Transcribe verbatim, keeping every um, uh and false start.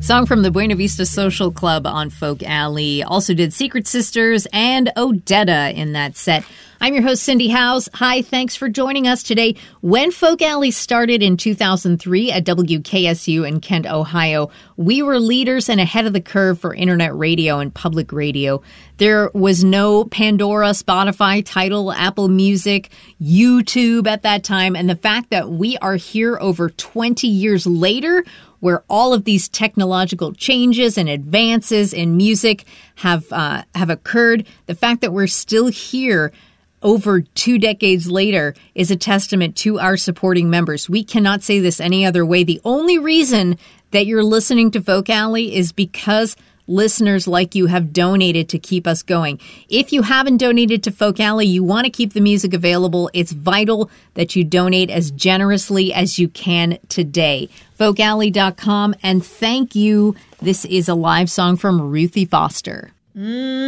Song from the Buena Vista Social Club on Folk Alley. Also did Secret Sisters and Odetta in that set. I'm your host, Cindy Howes. Hi, thanks for joining us today. When Folk Alley started in two thousand three at W K S U in Kent, Ohio, we were leaders and ahead of the curve for internet radio and public radio. There was no Pandora, Spotify, Tidal, Apple Music, YouTube at that time. And the fact that we are here over twenty years later, where all of these technological changes and advances in music have uh, have occurred, the fact that we're still here over two decades later is a testament to our supporting members. We cannot say this any other way. The only reason that you're listening to Folk Alley is because listeners like you have donated to keep us going. If you haven't donated to Folk Alley, you want to keep the music available. It's vital that you donate as generously as you can today. folk alley dot com, and thank you. This is a live song from Ruthie Foster. Mm.